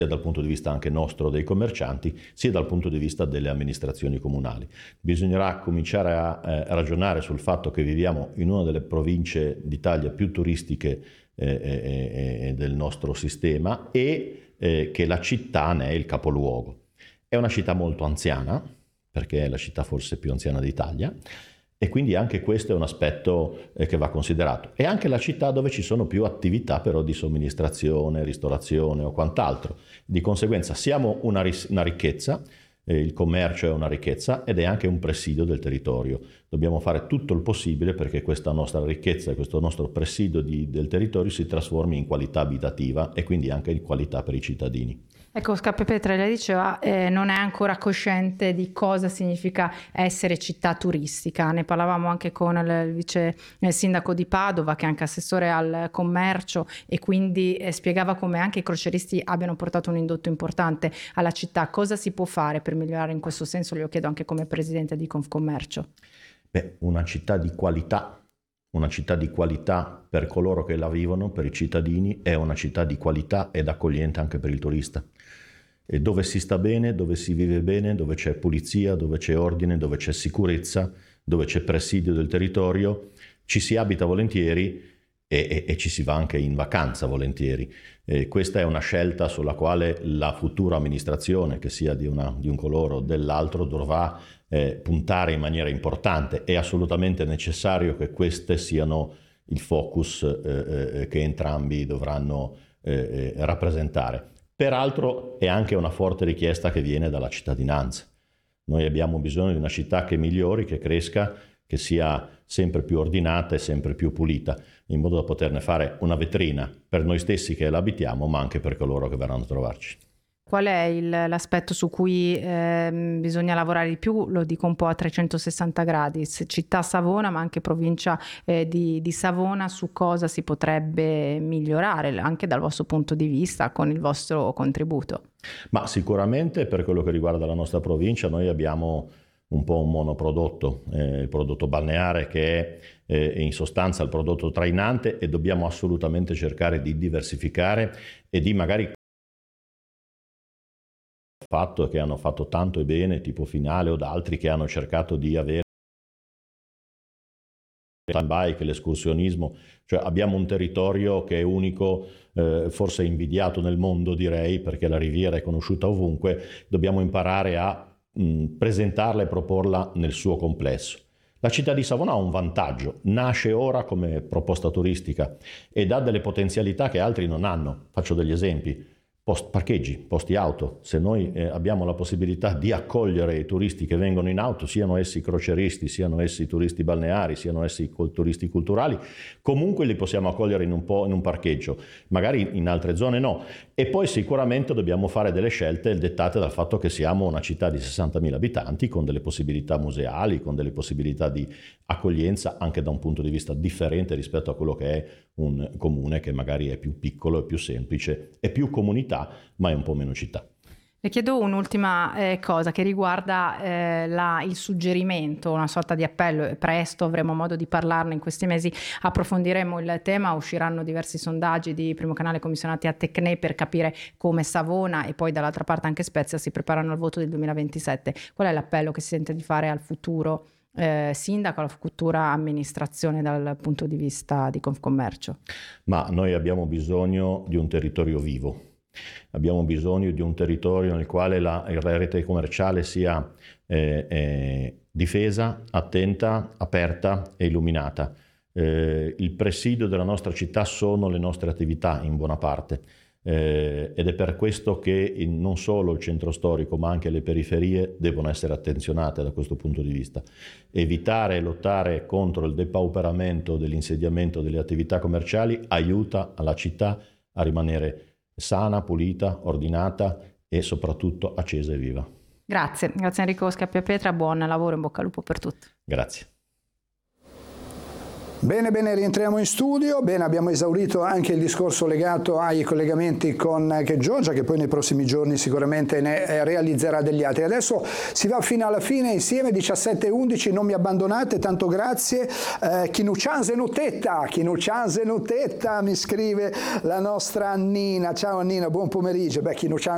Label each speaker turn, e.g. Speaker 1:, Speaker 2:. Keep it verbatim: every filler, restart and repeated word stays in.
Speaker 1: sia dal punto di vista anche nostro dei commercianti, sia dal punto di vista delle amministrazioni comunali. Bisognerà cominciare a eh, ragionare sul fatto che viviamo in una delle province d'Italia più turistiche eh, eh, eh, del nostro sistema e eh, che la città ne è il capoluogo. È una città molto anziana, perché è la città forse più anziana d'Italia, e quindi anche questo è un aspetto eh, che va considerato. È anche la città dove ci sono più attività però di somministrazione, ristorazione o quant'altro. Di conseguenza siamo una, ris- una ricchezza, eh, il commercio è una ricchezza ed è anche un presidio del territorio. Dobbiamo fare tutto il possibile perché questa nostra ricchezza e questo nostro presidio di, del territorio si trasformi in qualità abitativa e quindi anche in qualità per i cittadini.
Speaker 2: Ecco, Scarpia-Pietra, lei diceva eh, non è ancora cosciente di cosa significa essere città turistica. Ne parlavamo anche con il vice il sindaco di Padova, che è anche assessore al commercio, e quindi eh, spiegava come anche i croceristi abbiano portato un indotto importante alla città. Cosa si può fare per migliorare in questo senso? Glielo chiedo anche come presidente di Confcommercio.
Speaker 1: Beh, una città di qualità. Una città di qualità per coloro che la vivono, per i cittadini, è una città di qualità ed accogliente anche per il turista. E dove si sta bene, dove si vive bene, dove c'è pulizia, dove c'è ordine, dove c'è sicurezza, dove c'è presidio del territorio, ci si abita volentieri e, e, e ci si va anche in vacanza volentieri. E questa è una scelta sulla quale la futura amministrazione, che sia di, una, di un colore o dell'altro, dovrà eh, puntare in maniera importante. È assolutamente necessario che queste siano il focus eh, eh, che entrambi dovranno eh, eh, rappresentare. Peraltro è anche una forte richiesta che viene dalla cittadinanza. Noi abbiamo bisogno di una città che migliori, che cresca, che sia sempre più ordinata e sempre più pulita, in modo da poterne fare una vetrina per noi stessi che l'abitiamo, ma anche per coloro che verranno a trovarci.
Speaker 2: Qual è il, l'aspetto su cui eh, bisogna lavorare di più? Lo dico un po' a trecentosessanta gradi, città Savona ma anche provincia eh, di, di Savona, su cosa si potrebbe migliorare anche dal vostro punto di vista con il vostro contributo?
Speaker 1: Ma sicuramente per quello che riguarda la nostra provincia noi abbiamo un po' un monoprodotto, eh, il prodotto balneare che è eh, in sostanza il prodotto trainante e dobbiamo assolutamente cercare di diversificare e di magari fatto che hanno fatto tanto e bene, tipo Finale o da altri che hanno cercato di avere il bike, l'escursionismo, cioè abbiamo un territorio che è unico, eh, forse invidiato nel mondo direi, perché la riviera è conosciuta ovunque, dobbiamo imparare a mh, presentarla e proporla nel suo complesso. La città di Savona ha un vantaggio, nasce ora come proposta turistica ed ha delle potenzialità che altri non hanno. Faccio degli esempi. Post parcheggi, posti auto. Se noi eh, abbiamo la possibilità di accogliere i turisti che vengono in auto, siano essi croceristi, siano essi turisti balneari, siano essi col- turisti culturali, comunque li possiamo accogliere in un, po', in un parcheggio, magari in altre zone no. E poi sicuramente dobbiamo fare delle scelte dettate dal fatto che siamo una città di sessantamila abitanti con delle possibilità museali, con delle possibilità di accoglienza anche da un punto di vista differente rispetto a quello che è un comune che magari è più piccolo, è più semplice, è più comunità, ma è un po' meno città.
Speaker 2: Le chiedo un'ultima eh, cosa che riguarda eh, la, il suggerimento, una sorta di appello. Presto avremo modo di parlarne, in questi mesi approfondiremo il tema, usciranno diversi sondaggi di Primo Canale commissionati a Tecne per capire come Savona e poi dall'altra parte anche Spezia si preparano al voto del duemilaventisette. Qual è l'appello che si sente di fare al futuro eh, sindaco, alla futura amministrazione dal punto di vista di Confcommercio?
Speaker 1: Ma noi abbiamo bisogno di un territorio vivo. Abbiamo bisogno di un territorio nel quale la, la rete commerciale sia eh, eh, difesa, attenta, aperta e illuminata. Eh, il presidio della nostra città sono le nostre attività in buona parte eh, ed è per questo che in, non solo il centro storico ma anche le periferie devono essere attenzionate da questo punto di vista. Evitare e lottare contro il depauperamento dell'insediamento delle attività commerciali aiuta la città a rimanere sana, pulita, ordinata e soprattutto accesa e viva.
Speaker 2: Grazie, grazie Enrico Scarpia-Pietra, buon lavoro, in bocca al lupo per tutto.
Speaker 1: Grazie.
Speaker 3: Bene, bene, rientriamo in studio. Bene, abbiamo esaurito anche il discorso legato ai collegamenti con che Giorgia, che poi nei prossimi giorni sicuramente ne realizzerà degli altri. Adesso si va fino alla fine insieme, diciassette e undici, non mi abbandonate, tanto grazie. Eh, Chinuccianze Nutetta, Chinuccianze Nutetta, mi scrive la nostra Annina. Ciao Annina, buon pomeriggio. Beh, Chinuccianze